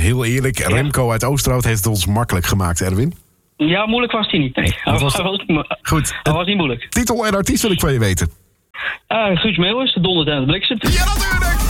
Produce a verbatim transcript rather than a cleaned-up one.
heel eerlijk, Ja. Remco uit Oosterhout heeft het ons makkelijk gemaakt, Erwin. Ja, moeilijk was hij niet, nee. Hij was- was, hij was, hij Goed, was niet moeilijk. titel en artiest wil ik van je weten. Uh, Guus Meeuwis, de Donderd en het Bliksem. Ja, natuurlijk!